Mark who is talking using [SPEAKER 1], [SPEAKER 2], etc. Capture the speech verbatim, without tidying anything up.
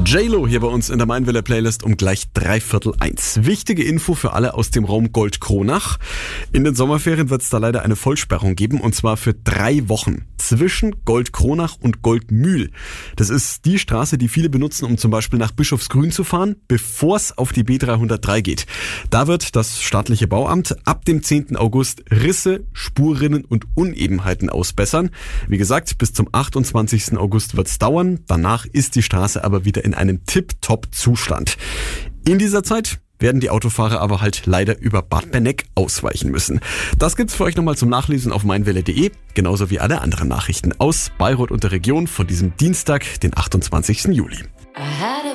[SPEAKER 1] J-Lo hier bei uns in der Meinwelle Playlist um gleich dreiviertel eins. Wichtige Info für alle aus dem Raum Goldkronach. In den Sommerferien wird es da leider eine Vollsperrung geben und zwar für drei Wochen. Zwischen Goldkronach und Goldmühl. Das ist die Straße, die viele benutzen, um zum Beispiel nach Bischofsgrün zu fahren, bevor es auf die B dreihundertdrei geht. Da wird das staatliche Bauamt ab dem zehnten August Risse, Spurrinnen und Unebenheiten ausbessern. Wie gesagt, bis zum achtundzwanzigsten August wird es dauern. Danach ist die Straße aber wieder in einem Tip-Top-Zustand. In dieser Zeit werden die Autofahrer aber halt leider über Bad Benneck ausweichen müssen. Das gibt's für euch nochmal zum Nachlesen auf meinwelle punkt de, genauso wie alle anderen Nachrichten aus Bayreuth und der Region von diesem Dienstag, den achtundzwanzigsten Juli.